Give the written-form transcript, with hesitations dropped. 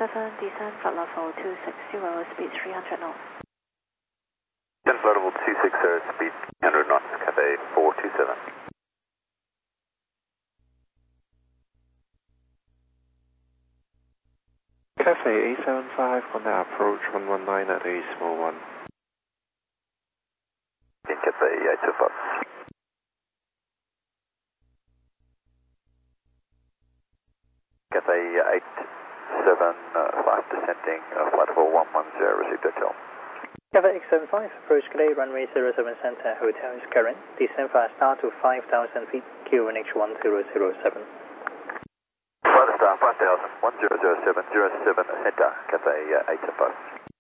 descend flight level 260, speed 300 knots. Descend flight level 260, speed 100 knots, Cathay 427. Cathay 875 on the approach 119 at Small 1. In Cathay 825. Cathay 875 descending, flight level 110, received hotel. Cathay 875, approach Cathay runway 07 center, hotel is current. Descend fast start to 5,000 feet, QNH 1007. Flight star 5000, 1007, 07 center, Cathay 875.